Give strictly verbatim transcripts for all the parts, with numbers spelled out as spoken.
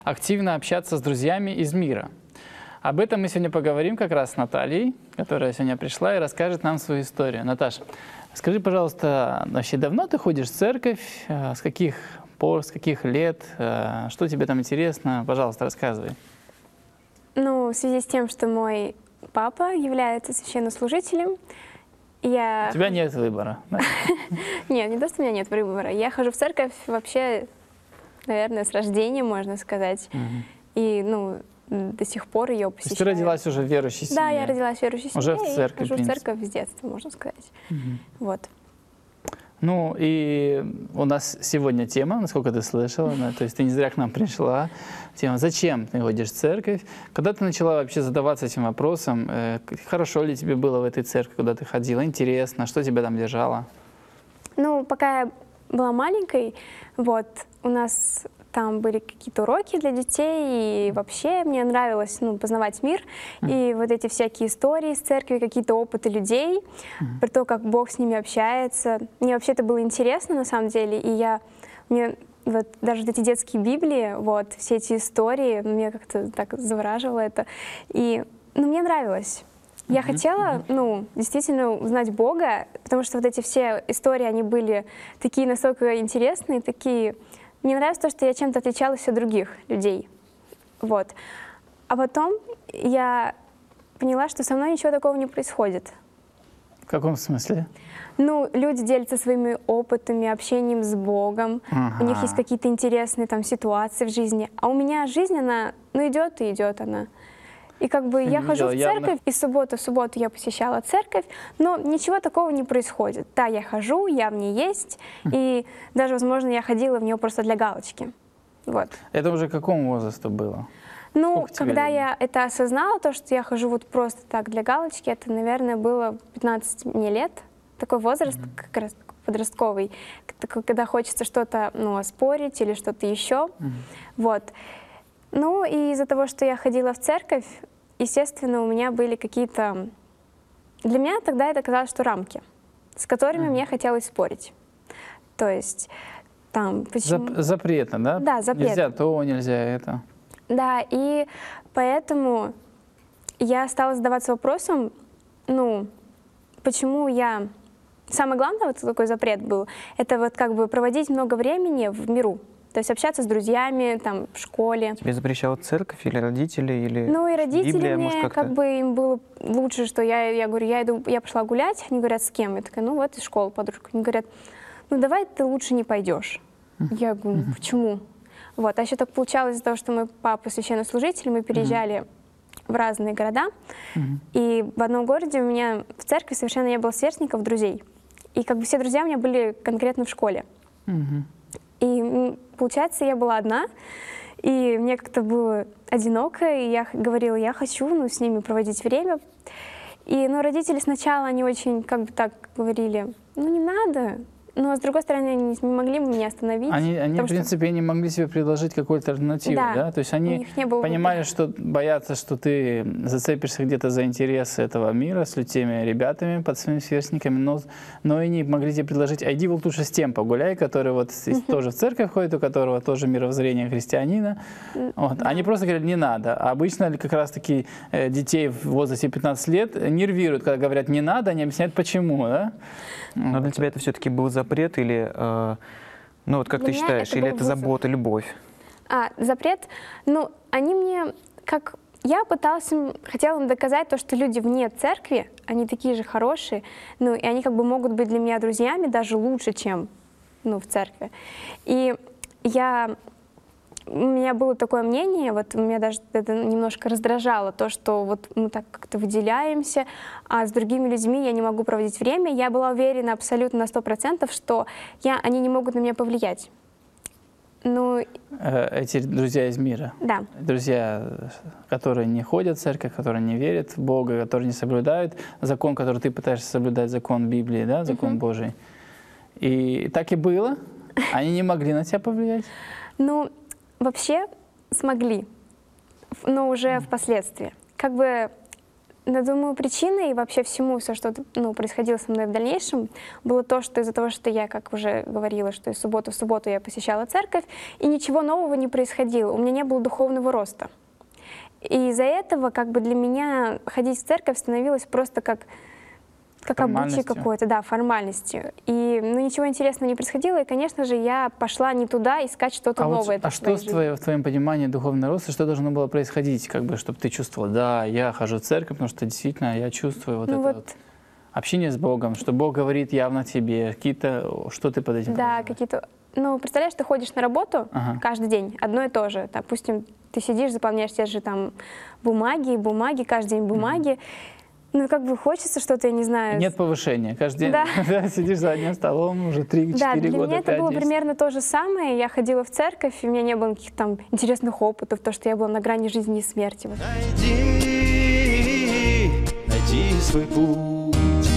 Активно общаться с друзьями из мира. Об этом мы сегодня поговорим как раз с Натальей, которая сегодня пришла и расскажет нам свою историю. Наташа, скажи, пожалуйста, вообще давно ты ходишь в церковь? С каких пор, с каких лет? Что тебе там интересно? Пожалуйста, рассказывай. Ну, в связи с тем, что мой папа является священнослужителем, я... У тебя нет выбора. Да? Нет, не то, что у меня нет выбора. Я хожу в церковь вообще, наверное, с рождения, можно сказать. И, ну, до сих пор ее посещаю. То есть ты родилась уже в верующей семье? Да, я родилась в верующей семье. Уже в церкви, и хожу в в церковь с детства, можно сказать. Вот. Ну и у нас сегодня тема, насколько ты слышала, да, то есть ты не зря к нам пришла. Тема «Зачем ты ходишь в церковь?» Когда ты начала вообще задаваться этим вопросом, э, хорошо ли тебе было в этой церкви, куда ты ходила, интересно, что тебя там держало? Ну, пока я была маленькой, вот, у нас там были какие-то уроки для детей, и вообще мне нравилось, ну, познавать мир, mm. и вот эти всякие истории из церкви, какие-то опыты людей, mm. про то, как Бог с ними общается. Мне вообще это было интересно, на самом деле, и я, мне вот даже вот эти детские Библии, вот, все эти истории, мне как-то так завораживало это, и, ну, мне нравилось. Я mm-hmm. хотела, ну, действительно узнать Бога, потому что вот эти все истории, они были такие настолько интересные, такие... Мне нравится то, что я чем-то отличалась от других людей. Вот. А потом я поняла, что со мной ничего такого не происходит. В каком смысле? Ну, люди делятся своими опытами, общением с Богом. Ага. У них есть какие-то интересные там ситуации в жизни. А у меня жизнь, она, ну, идет и идет она. И как бы я хожу в церковь, явно... и субботу в субботу я посещала церковь, но ничего такого не происходит. Да, я хожу, я в ней есть, и даже, возможно, я ходила в нее просто для галочки. Вот. Это уже к какому возрасту было? Ну, когда я это осознала, то, что я хожу вот просто так для галочки, это, наверное, было пятнадцать мне лет. Такой возраст, mm-hmm. как раз подростковый, когда хочется что-то, ну, оспорить или что-то еще. Mm-hmm. Вот. Ну, и из-за того, что я ходила в церковь, естественно, у меня были какие-то... Для меня тогда это казалось, что рамки, с которыми mm. мне хотелось спорить. То есть там... Почему... Зап- запретно, да? Да, запретно. Нельзя то, нельзя это. Да, и поэтому я стала задаваться вопросом, ну, почему я... Самое главное, вот такой запрет был, это вот как бы проводить много времени в миру. То есть общаться с друзьями, там, в школе. Тебе запрещала церковь или родители, или Ну и родители Библия, мне, может, как бы им было лучше, что я, я говорю, я иду, я пошла гулять, они говорят, с кем? Я такая, ну вот из школы подружка. Они говорят, ну давай ты лучше не пойдешь. Я говорю, почему? Вот, а еще так получалось из-за того, что мой папа священнослужитель, мы переезжали в разные города, и в одном городе у меня в церкви совершенно не было сверстников, друзей. И как бы все друзья у меня были конкретно в школе. И получается, я была одна, и мне как-то было одиноко, и я говорила, я хочу, ну, с ними проводить время. И, ну, родители сначала, они очень, как бы так говорили, ну, не надо. Но, с другой стороны, они не могли бы меня остановить. Они, они в принципе, что... не могли себе предложить какую-то альтернативу, да? да? То есть они понимали, что боятся, что ты зацепишься где-то за интересы этого мира с теми ребятами, под своими сверстниками, но, но и не могли тебе предложить, а иди вот лучше с тем погуляй, который вот uh-huh. тоже в церковь ходит, у которого тоже мировоззрение христианина. Вот. Да. Они просто говорят, не надо. А обычно как раз-таки детей в возрасте пятнадцати лет нервируют, когда говорят, не надо, они объясняют, почему, да? Но вот. Для тебя это все-таки был запрет или, э, ну вот как для ты считаешь, это или это вызов. Забота, любовь? А, запрет, ну, они мне, как, я пыталась им, хотела им доказать то, что люди вне церкви, они такие же хорошие, ну, и они как бы могут быть для меня друзьями даже лучше, чем, ну, в церкви. И я... У меня было такое мнение, вот меня даже это немножко раздражало, то, что вот мы так как-то выделяемся, а с другими людьми я не могу проводить время. Я была уверена абсолютно на сто процентов, что я, они не могут на меня повлиять. Ну, Эти друзья из мира? Да. Друзья, которые не ходят в церковь, которые не верят в Бога, которые не соблюдают закон, который ты пытаешься соблюдать, закон Библии, да, закон uh-huh. Божий. И так и было? Они не могли на тебя повлиять? Ну, вообще смогли, но уже впоследствии. Как бы Да, думаю, причиной вообще всему, все, что ну, происходило со мной в дальнейшем, было то, что из-за того, что я, как уже говорила, что из субботы в субботу я посещала церковь, и ничего нового не происходило, у меня не было духовного роста. И из-за этого как бы для меня ходить в церковь становилось просто как, как обычай какой-то, да, формальностью. И ну, ничего интересного не происходило, и, конечно же, я пошла не туда искать что-то а новое. Вот, а что в, твое, в твоем понимании духовный рост, и что должно было происходить, как бы, чтобы ты чувствовала, да, я хожу в церковь, потому что действительно я чувствую вот ну это вот, вот общение с Богом, что Бог говорит явно тебе, какие-то, что ты под этим да, какие-то, ну, представляешь, ты ходишь на работу ага. каждый день, одно и то же, допустим, ты сидишь, заполняешь те же там бумаги, бумаги, каждый день бумаги, ну, как бы хочется что-то, я не знаю. Нет повышения. Каждый день да. сидишь за одним столом уже три-четыре да, года. Для меня это было десять. примерно то же самое. Я ходила в церковь, и у меня не было никаких там интересных опытов, то, что я была на грани жизни и смерти. Найди, найди свой путь.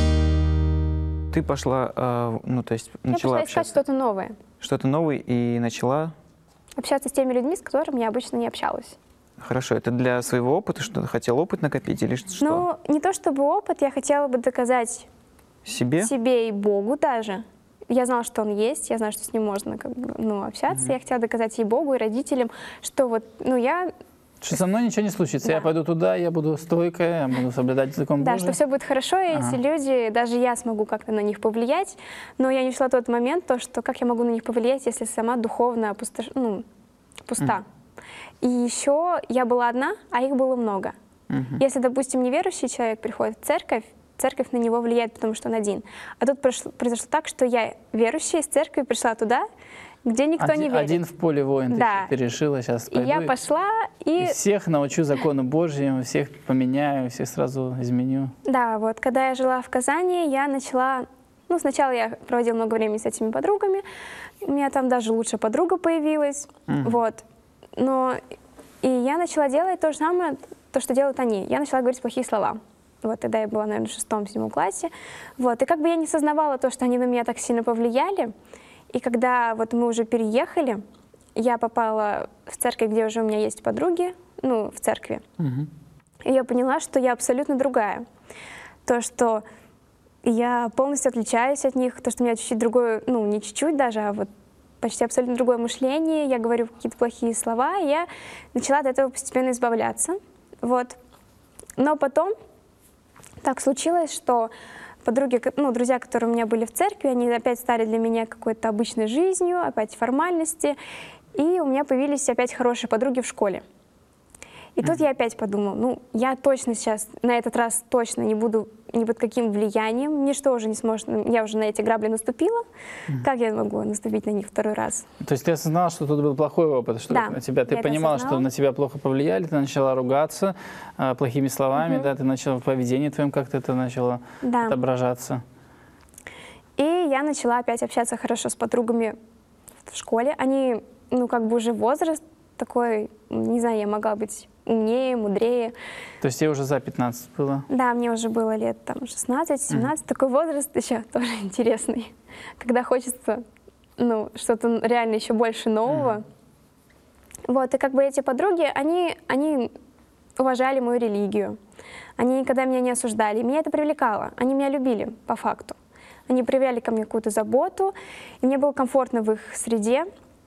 Ты пошла, э, ну, то есть начала Я пошла общаться. искать что-то новое. Что-то новое и начала... Общаться с теми людьми, с которыми я обычно не общалась. Хорошо, это для своего опыта, что ты хотел опыт накопить или что? Ну, не то чтобы опыт, я хотела бы доказать себе, себе и Богу даже. Я знала, что он есть, я знала, что с ним можно как бы, ну, общаться. Mm-hmm. Я хотела доказать и Богу, и родителям, что вот, ну, я... Что со мной ничего не случится. Да. Я пойду туда, я буду стойкая, я буду соблюдать закон да, Божий. Да, что все будет хорошо, и ага. эти люди, даже я смогу как-то на них повлиять. Но я не шла тот момент, то, что как я могу на них повлиять, если сама духовно опустош... ну, пуста. Mm. И еще я была одна, а их было много. Uh-huh. Если, допустим, неверующий человек приходит в церковь, церковь на него влияет, потому что он один. А тут произошло, произошло так, что я верующая из церкви пришла туда, где никто один, не верит. Один в поле воин, да. ты, ты решила, сейчас пойду. И я пошла и... и всех научу закону Божьему, всех поменяю, всех сразу изменю. Да, вот, когда я жила в Казани, я начала... Ну, сначала я проводила много времени с этими подругами, у меня там даже лучшая подруга появилась, uh-huh. вот. Но и я начала делать то же самое, то, что делают они. Я начала говорить плохие слова. Вот, тогда я была, наверное, в шестом-седьмом классе. Вот, и как бы я не сознавала то, что они на меня так сильно повлияли. И когда вот мы уже переехали, я попала в церковь, где уже у меня есть подруги, ну, в церкви. Uh-huh. И я поняла, что я абсолютно другая. То, что я полностью отличаюсь от них, то, что у меня чуть-чуть другое, ну, не чуть-чуть даже, а вот почти абсолютно другое мышление, я говорю какие-то плохие слова, и я начала от этого постепенно избавляться. Вот. Но потом так случилось, что подруги, ну, друзья, которые у меня были в церкви, они опять стали для меня какой-то обычной жизнью, опять формальности, и у меня появились опять хорошие подруги в школе. И mm-hmm. тут я опять подумала, ну, я точно сейчас, на этот раз точно не буду ни под каким влиянием, ничто уже не сможет, я уже на эти грабли наступила, mm-hmm. как я могу наступить на них второй раз? То есть ты осознала, что тут был плохой опыт, что да, на тебя, ты понимала, что на тебя плохо повлияли, ты начала ругаться э, плохими словами, mm-hmm. да, ты начала в поведении твоем как-то это начало да. отображаться. И я начала опять общаться хорошо с подругами в школе, они, ну, как бы уже возраст такой, не знаю, я могла быть умнее, мудрее. То есть тебе уже за пятнадцать было? Да, мне уже было лет там шестнадцать-семнадцать. Mm-hmm. Такой возраст еще тоже интересный, когда хочется, ну, что-то реально еще больше нового. Mm-hmm. Вот, и как бы эти подруги, они, они уважали мою религию. Они никогда меня не осуждали. И меня это привлекало. Они меня любили, по факту. Они проявляли ко мне какую-то заботу, и мне было комфортно в их среде.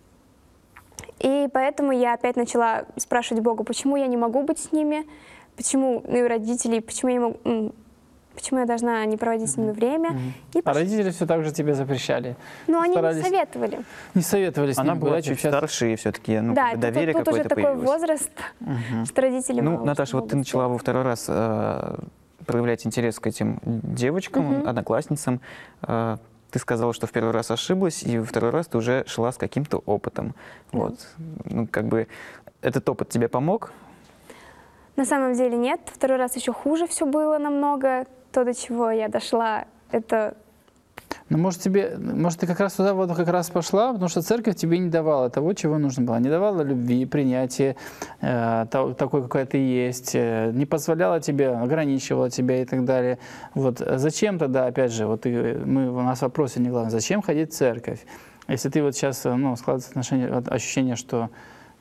И поэтому я опять начала спрашивать Бога, почему я не могу быть с ними, почему, ну и родителей, почему я, не могу, почему я должна не проводить с ними время. Mm-hmm. И а родители все так же тебе запрещали? Ну, они не советовали. Не советовали с ними. Она была чуть общаться. Старше, и все-таки ну, да, доверие тут, тут какое-то уже появилось. такой возраст, mm-hmm. что родители Ну, мало Наташа, вот ты начала во второй раз э, проявлять интерес к этим девочкам, mm-hmm. одноклассницам. Э, Ты сказала, что в первый раз ошиблась, и во второй раз ты уже шла с каким-то опытом. Да. Вот. Ну, как бы этот опыт тебе помог? На самом деле нет. Второй раз еще хуже все было намного. То, до чего я дошла, это... Ну, может, тебе, может, ты как раз туда вот как раз пошла, потому что церковь тебе не давала того, чего нужно было. Не давала любви, принятия э, того, такой, какая ты есть, э, не позволяла тебе, ограничивала тебя и так далее. Вот зачем тогда, опять же, вот ты, мы, у нас в вопросе не главное, зачем ходить в церковь? Если ты вот сейчас, ну, складывается отношение, ощущение, что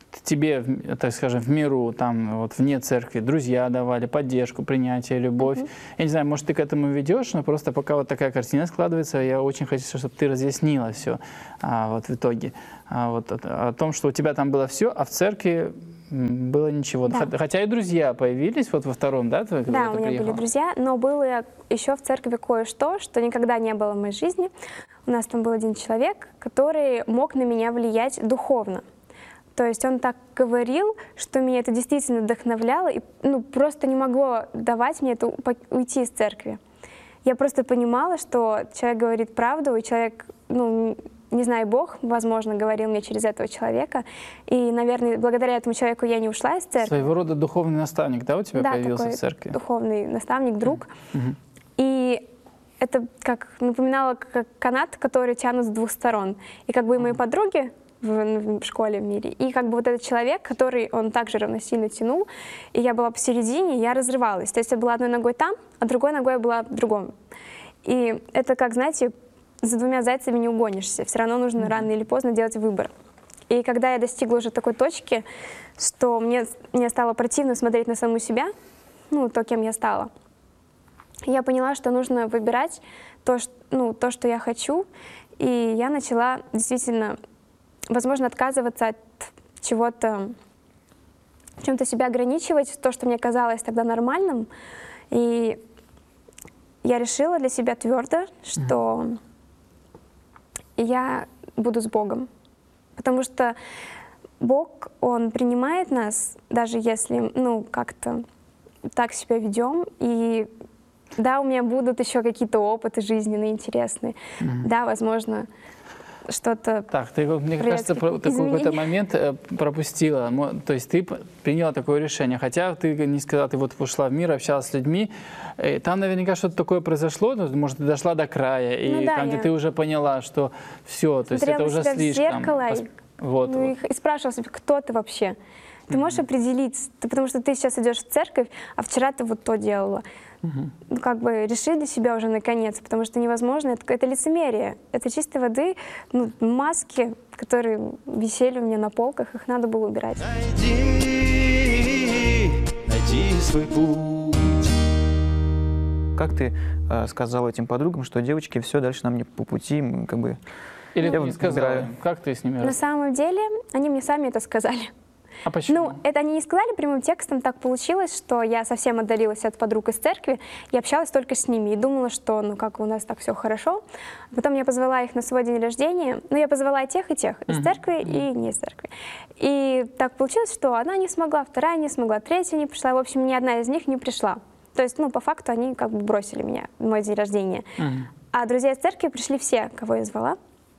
тебе, так скажем, в миру, там, вот вне церкви, друзья давали поддержку, принятие, любовь. Mm-hmm. Я не знаю, может, ты к этому ведешь, но просто пока вот такая картина складывается, я очень хочу, чтобы ты разъяснила все а, вот в итоге. А, вот, о, о том, что у тебя там было все, а в церкви было ничего. Да. Хотя и друзья появились вот во втором, да? Твой, да, у меня приехала? были друзья, но было еще в церкви кое-что, что никогда не было в моей жизни. У нас там был один человек, который мог на меня влиять духовно. То есть он так говорил, что меня это действительно вдохновляло, и ну, просто не могло давать мне это уйти из церкви. Я просто понимала, что человек говорит правду, и человек, ну, не знаю, Бог, возможно, говорил мне через этого человека. И, наверное, благодаря этому человеку я не ушла из церкви. Своего рода духовный наставник, да, у тебя да, появился такой в церкви? Духовный наставник, друг. Mm-hmm. И это как напоминало как канат, который тянут с двух сторон. И как бы и мои подруги в, в школе, в мире, и как бы вот этот человек, который он также равносильно тянул, и я была посередине, и я разрывалась. То есть я была одной ногой там, а другой ногой я была в другом. И это как, знаете, за двумя зайцами не угонишься. Все равно нужно mm-hmm. рано или поздно делать выбор. И когда я достигла уже такой точки, что мне, мне стало противно смотреть на саму себя, ну, то, кем я стала, я поняла, что нужно выбирать то, что, ну, то, что я хочу. И я начала действительно, возможно, отказываться от чего-то, в чем-то себя ограничивать, то, что мне казалось тогда нормальным. И я решила для себя твердо, что mm-hmm. я буду с Богом. Потому что Бог, Он принимает нас, даже если, ну, как-то так себя ведем. И да, у меня будут еще какие-то опыты жизненные интересные. Mm-hmm. Да, возможно, что-то... Так, ты, мне кажется, про, ты какой-то момент пропустила. То есть ты приняла такое решение. Хотя ты не сказала, ты вот ушла в мир, общалась с людьми. Там наверняка что-то такое произошло, может, ты дошла до края, и ну, да, там, где ты уже поняла, что все, то есть это уже слишком. В зеркало, и, вот, ну, вот. и спрашивала себя, кто ты вообще? Ты можешь mm-hmm. определиться, ты, потому что ты сейчас идешь в церковь, а вчера ты вот то делала. Mm-hmm. Ну, как бы реши для себя уже наконец, потому что невозможно, это, это лицемерие, это чистой воды, ну, маски, которые висели у меня на полках, их надо было убирать. Найди, найди свой путь. Как ты э, сказала этим подругам, что девочки, все, дальше нам не по пути, мы как бы... Или ты не сказала, как ты с ними... На самом деле, они мне сами это сказали. А почему? Ну, это они не сказали прямым текстом, так получилось, что я совсем отдалилась от подруг из церкви и общалась только с ними, и думала, что, ну, как у нас так все хорошо. Потом я позвала их на свой день рождения, ну, я позвала и тех, и тех, из церкви и не из церкви. И так получилось, что одна не смогла, вторая не смогла, третья не пришла, в общем, ни одна из них не пришла. То есть, ну, по факту они как бы бросили меня в мой день рождения. А друзья из церкви пришли все, кого я звала.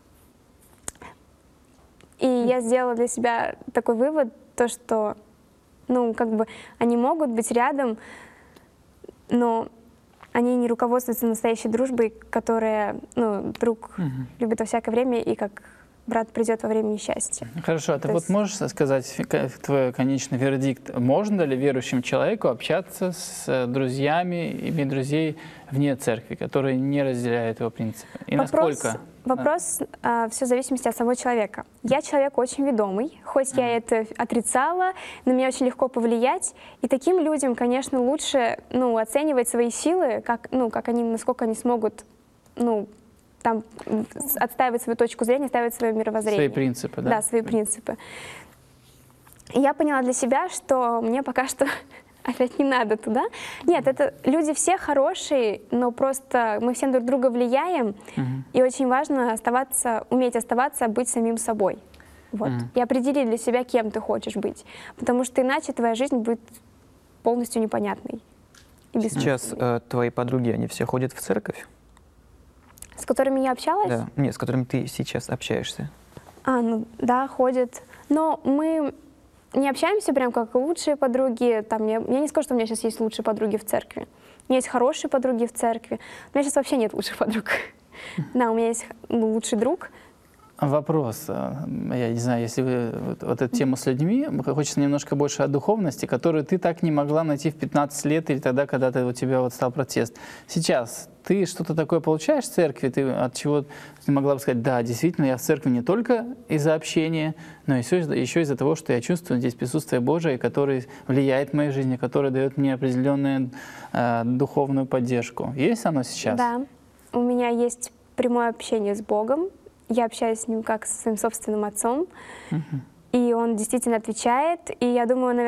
И я сделала для себя такой вывод, то, что, ну, как бы они могут быть рядом, но они не руководствуются настоящей дружбой, которая, ну, друг угу. любит во всякое время, и как брат придет во время несчастья. Хорошо, а ты вот можешь сказать твой конечный вердикт? Можно ли верующему человеку общаться с друзьями, иметь друзей вне церкви, которые не разделяют его принципы? И вопрос, насколько? Вопрос а, все в зависимости от самого человека. Я человек очень ведомый, хоть а. я это отрицала, на меня очень легко повлиять. И таким людям, конечно, лучше, ну, оценивать свои силы, как, ну, как они, насколько они смогут, ну, там, отстаивать свою точку зрения, отстаивать свое мировоззрение. Свои принципы, да? Да, свои принципы. И я поняла для себя, что мне пока что опять не надо туда. Нет, это люди все хорошие, но просто мы все друг друга влияем, uh-huh. и очень важно оставаться, уметь оставаться, быть самим собой. Вот. Uh-huh. И определи для себя, кем ты хочешь быть. Потому что иначе твоя жизнь будет полностью непонятной и бессмысленной. Сейчас э, твои подруги, они все ходят в церковь? С которыми я общалась? Да. Нет, с которыми ты сейчас общаешься. А, ну да, ходят. Но мы не общаемся прям как лучшие подруги. Там, я, я не скажу, что у меня сейчас есть лучшие подруги в церкви. У меня есть хорошие подруги в церкви. У меня сейчас вообще нет лучших подруг. Да, у меня есть лучший друг. Вопрос. Я не знаю, если вы вот, вот эту тему с людьми, хочется немножко больше о духовности, которую ты так не могла найти в пятнадцать лет или тогда, когда ты, у тебя вот стал протест. Сейчас ты что-то такое получаешь в церкви, ты от чего ты могла бы сказать, да, действительно, я в церкви не только из-за общения, но еще, еще из-за того, что я чувствую здесь присутствие Божие, которое влияет в моей жизни, которое дает мне определенную э, духовную поддержку. Есть оно сейчас? Да, у меня есть прямое общение с Богом. Я общаюсь с Ним как со своим собственным отцом. Uh-huh. И Он действительно отвечает. И я думаю, наверное,